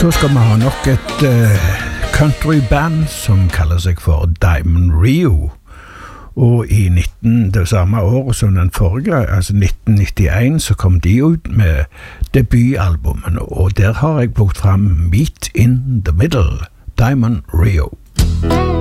Så skal vi ha nok et countryband som kaller seg for Diamond Rio. Og i det samme året som den forrige, altså 1991, så kom de ut med debutalbumen, og der har jeg plukket fram Meet in the Middle, Diamond Rio.